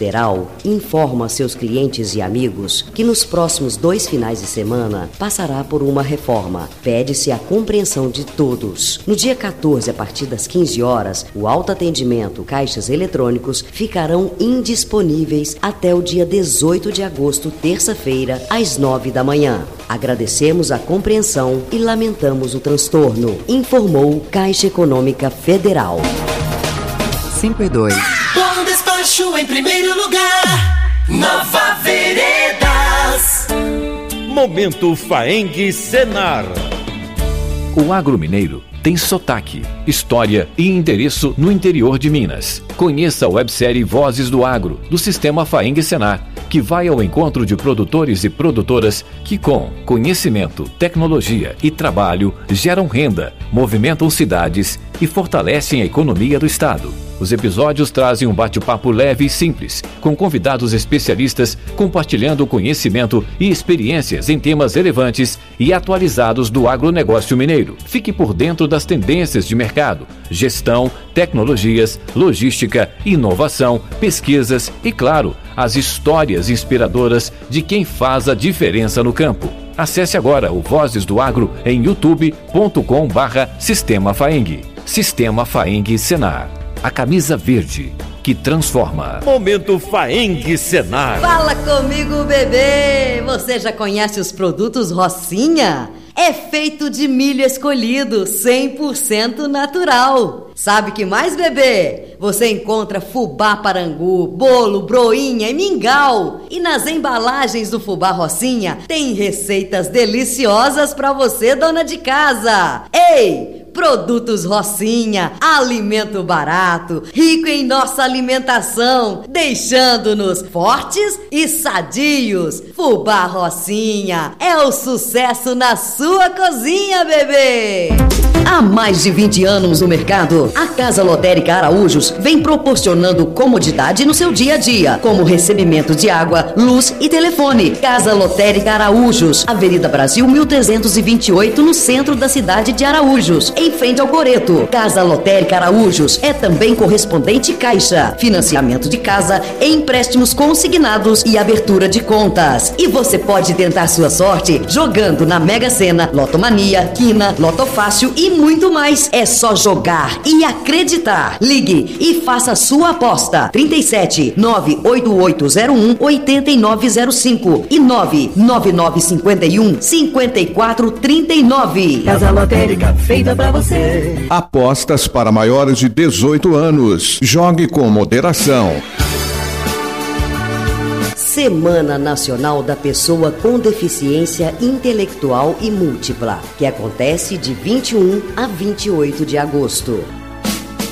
Federal informa seus clientes e amigos que nos próximos 2 finais de semana passará por uma reforma. Pede-se a compreensão de todos. No dia 14, a partir das 15 horas, o autoatendimento caixas eletrônicos ficarão indisponíveis até o dia 18 de agosto, terça-feira, às 9 da manhã. Agradecemos a compreensão e lamentamos o transtorno, informou Caixa Econômica Federal. 5 e 2. Bom Despacho em primeiro lugar, Nova Veredas. Momento Faeng Senar. O agro mineiro tem sotaque, história e endereço no interior de Minas. Conheça a websérie Vozes do Agro, do Sistema Faeng Senar, que vai ao encontro de produtores e produtoras que, com conhecimento, tecnologia e trabalho, geram renda, movimentam cidades e fortalecem a economia do Estado. Os episódios trazem um bate-papo leve e simples, com convidados especialistas compartilhando conhecimento e experiências em temas relevantes e atualizados do agronegócio mineiro. Fique por dentro das tendências de mercado, gestão, tecnologias, logística, inovação, pesquisas e, claro, as histórias inspiradoras de quem faz a diferença no campo. Acesse agora o Vozes do Agro em youtube.com/Sistema Faeng. Sistema Faeng Senar. A camisa verde que transforma. Momento Faeng Senar. Fala comigo, bebê! Você já conhece os produtos Rocinha? É feito de milho escolhido, 100% natural. Sabe que mais, bebê? Você encontra fubá parangu, bolo, broinha e mingau. E nas embalagens do fubá Rocinha tem receitas deliciosas para você, dona de casa. Ei! Produtos Rocinha, alimento barato, rico em nossa alimentação, deixando-nos fortes e sadios. Fubá Rocinha é o sucesso na sua cozinha, bebê! Há mais de 20 anos no mercado, a Casa Lotérica Araújos vem proporcionando comodidade no seu dia a dia, como recebimento de água, luz e telefone. Casa Lotérica Araújos, Avenida Brasil 1328, no centro da cidade de Araújos, em frente ao Coreto. Casa Lotérica Araújos é também correspondente Caixa, financiamento de casa, empréstimos consignados e abertura de contas. E você pode tentar sua sorte jogando na Mega Sena, Lotomania, Quina, Lotofácil e muito mais. É só jogar e acreditar. Ligue e faça sua aposta. 37 98801 8905 e 99951 5439. Casa Lotérica feita pra você. Apostas para maiores de 18 anos. Jogue com moderação. Semana Nacional da Pessoa com Deficiência Intelectual e Múltipla, que acontece de 21 a 28 de agosto.